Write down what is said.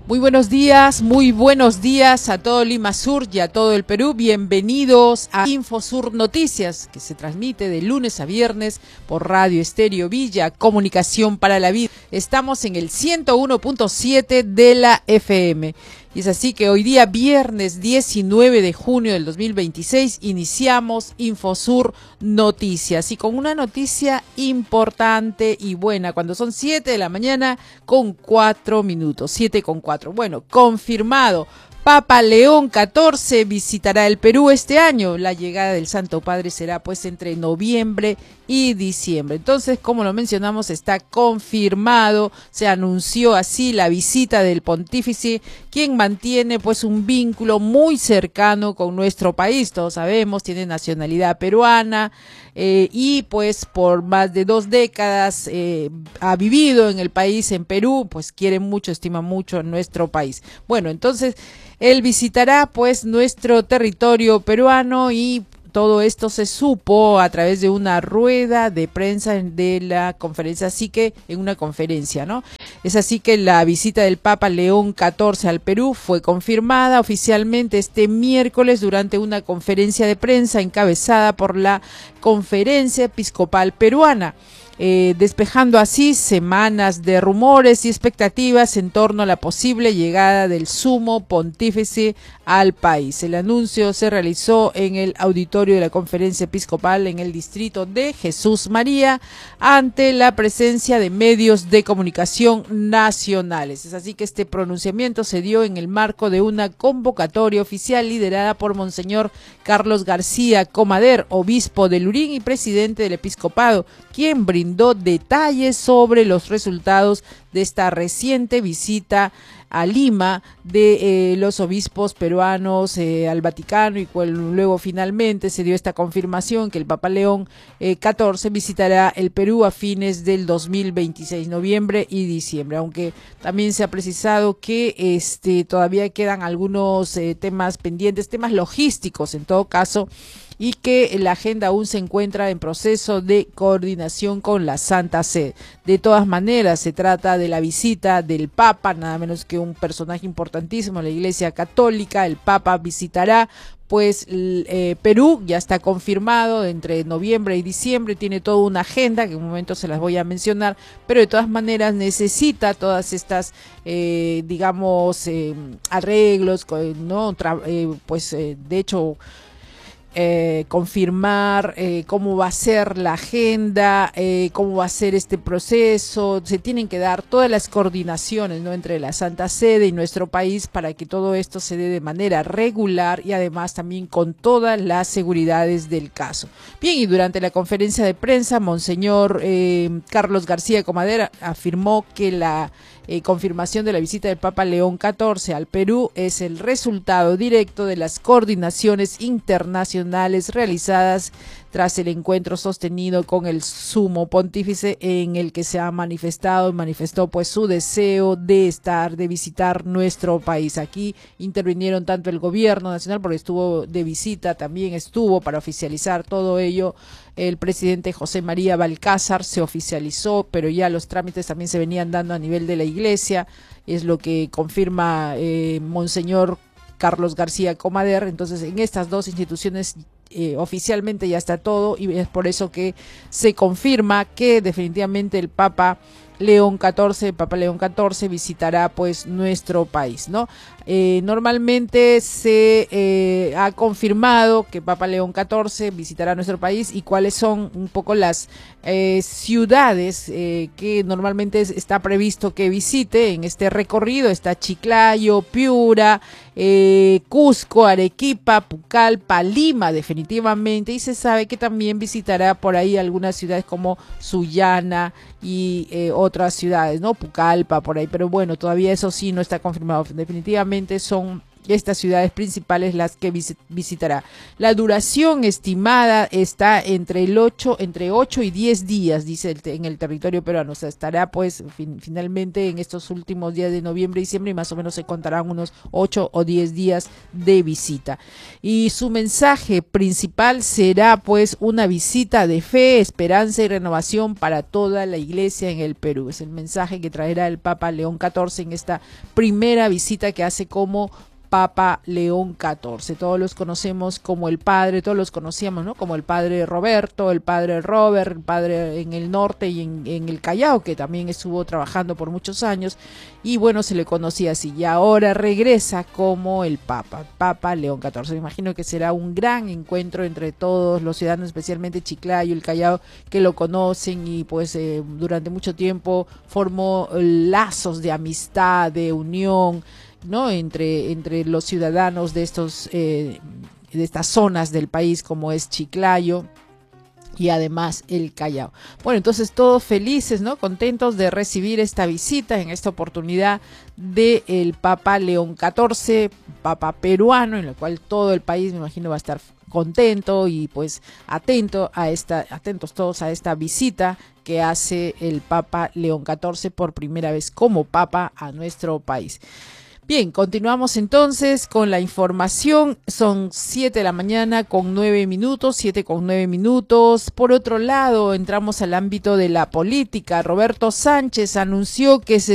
Muy buenos días a todo Lima Sur y a todo el Perú. Bienvenidos a Infosur Noticias, que se transmite de lunes a viernes por Radio Estéreo Villa, Comunicación para la Vida. Estamos en el 101.7 de la FM. Y es así que hoy día, viernes 19 de junio del 2026, iniciamos Infosur Noticias. Y con una noticia importante y buena, cuando son 7 de la mañana con 4 minutos, 7 con 4. Bueno, confirmado. Papa León XIV visitará el Perú este año. La llegada del Santo Padre será pues entre noviembre y diciembre. Entonces, como lo mencionamos, está confirmado, se anunció así la visita del pontífice, quien mantiene pues un vínculo muy cercano con nuestro país. Todos sabemos, tiene nacionalidad peruana y pues por más de 2 décadas ha vivido en el país, en Perú, pues quiere mucho, estima mucho a nuestro país. Bueno, entonces él visitará pues nuestro territorio peruano y todo esto se supo a través de una rueda de prensa de la conferencia, así que en una conferencia, ¿no? Es así que la visita del Papa León XIV al Perú fue confirmada oficialmente este miércoles durante una conferencia de prensa encabezada por la Conferencia Episcopal Peruana. Despejando así semanas de rumores y expectativas en torno a la posible llegada del sumo pontífice al país. El anuncio se realizó en el auditorio de la Conferencia Episcopal en el distrito de Jesús María, ante la presencia de medios de comunicación nacionales. Es así que este pronunciamiento se dio en el marco de una convocatoria oficial liderada por Monseñor Carlos García Comader, obispo de Lurín y presidente del episcopado, quien brindó detalles sobre los resultados de esta reciente visita a Lima de los obispos peruanos al Vaticano, y luego finalmente se dio esta confirmación que el Papa León XIV visitará el Perú a fines del 2026, noviembre y diciembre, aunque también se ha precisado que todavía quedan algunos temas pendientes, temas logísticos en todo caso, y que la agenda aún se encuentra en proceso de coordinación con la Santa Sede. De todas maneras, se trata de la visita del Papa, nada menos que un personaje importantísimo de la Iglesia Católica. El Papa visitará pues Perú, ya está confirmado entre noviembre y diciembre, tiene toda una agenda que en un momento se las voy a mencionar, pero de todas maneras necesita todas estas arreglos, ¿no? De hecho confirmar cómo va a ser la agenda, cómo va a ser este proceso. Se tienen que dar todas las coordinaciones, ¿no?, entre la Santa Sede y nuestro país para que todo esto se dé de manera regular y además también con todas las seguridades del caso. Bien, y durante la conferencia de prensa, Monseñor Carlos García Comadera afirmó que la confirmación de la visita del Papa León XIV al Perú es el resultado directo de las coordinaciones internacionales realizadas tras el encuentro sostenido con el sumo pontífice, en el que se ha manifestó pues su deseo de visitar nuestro país. Aquí intervinieron tanto el gobierno nacional, porque estuvo de visita, también estuvo para oficializar todo ello el presidente José María Balcázar, se oficializó, pero ya los trámites también se venían dando a nivel de la iglesia, es lo que confirma Monseñor Carlos García Comader. Entonces, en estas dos instituciones oficialmente ya está todo, y es por eso que se confirma que definitivamente el Papa León XIV visitará pues nuestro país, ¿no? Normalmente se ha confirmado que Papa León XIV visitará nuestro país, y cuáles son un poco las ciudades que normalmente está previsto que visite en este recorrido. Está Chiclayo, Piura, Cusco, Arequipa, Pucallpa, Lima definitivamente, y se sabe que también visitará por ahí algunas ciudades como Sullana y otras ciudades, ¿no? Pucallpa, por ahí, pero bueno, todavía eso sí no está confirmado. Definitivamente son estas ciudades principales las que visitará. La duración estimada está entre 8 y 10 días, dice en el territorio peruano. O sea, estará pues finalmente en estos últimos días de noviembre y diciembre, y más o menos se contarán unos 8 o 10 días de visita. Y su mensaje principal será pues una visita de fe, esperanza y renovación para toda la iglesia en el Perú. Es el mensaje que traerá el Papa León XIV en esta primera visita que hace como Papa León XIV. Todos los conocemos como el padre, todos los conocíamos, ¿no? Como el padre Roberto, el padre Robert, el padre en el norte y en el Callao, que también estuvo trabajando por muchos años, y bueno, se le conocía así, y ahora regresa como el Papa León XIV. Me imagino que será un gran encuentro entre todos los ciudadanos, especialmente Chiclayo, el Callao, que lo conocen, y pues durante mucho tiempo formó lazos de amistad, de unión, ¿no? entre los ciudadanos de de estas zonas del país, como es Chiclayo y además el Callao. Bueno, entonces todos felices, ¿no? Contentos de recibir esta visita en esta oportunidad del Papa León XIV, Papa peruano, en lo cual todo el país, me imagino, va a estar contento y pues atentos todos a esta visita que hace el Papa León XIV por primera vez como Papa a nuestro país. Bien, continuamos entonces con la información. Son 7 de la mañana con 9 minutos, 7 con 9 minutos. Por otro lado, entramos al ámbito de la política. Roberto Sánchez anunció que se